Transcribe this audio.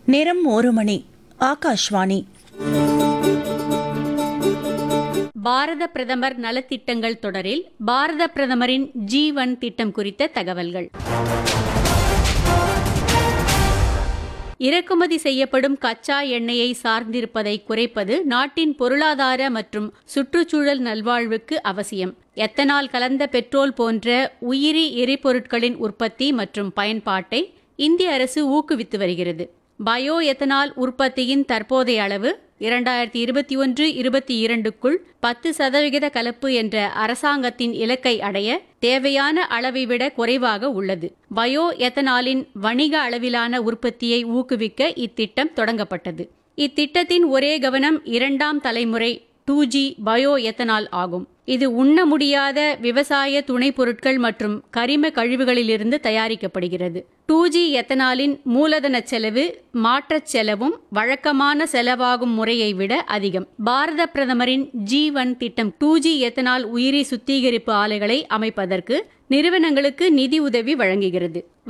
நேரம் 1 மணி. ஆகாஷ்வாணி. பாரத பிரதமர் நலத்திட்டங்கள் தொடரில் பாரத பிரதமரின் G1 திட்டம் குறித்த தகவல்கள். இறக்குமதி செய்யப்படும் கச்சா எண்ணெயை சார்ந்திருப்பதை குறைப்பது நாட்டின் பொருளாதார மற்றும் சுற்றுச்சூழல் நல்வாழ்வுக்கு அவசியம். எத்தனால் கலந்த பெட்ரோல் போன்ற உயிரி எரிபொருட்களின் உற்பத்தி மற்றும் பயன்பாட்டை இந்திய அரசு ஊக்குவித்து வருகிறது. பயோ எத்தனால் உற்பத்தியின் தற்போதைய அளவு 2021-22க்குள் 10% கலப்பு என்ற அரசாங்கத்தின் இலக்கை அடைய தேவையான அளவை விட குறைவாக உள்ளது. பயோ எத்தனாலின் வணிக அளவிலான உற்பத்தியை ஊக்குவிக்க இத்திட்டம் தொடங்கப்பட்டது. இத்திட்டத்தின் ஒரே கவனம் 2ஆம் தலைமுறை 2G பயோ எத்தனால் ஆகும். இது உண்ண முடியாத விவசாய துணை பொருட்கள் மற்றும் கரிம கழிவுகளிலிருந்து தயாரிக்கப்படுகிறது. 2G எத்தனாலின் மூலதன செலவு மாற்றச் செலவும் வழக்கமான செலவாகும் முறையை விட அதிகம். பாரத பிரதமரின் G1 திட்டம் 2G எத்தனால் உயிரி சுத்திகரிப்பு ஆலைகளை அமைப்பதற்கு நிறுவனங்களுக்கு நிதி உதவி வழங்குகிறது.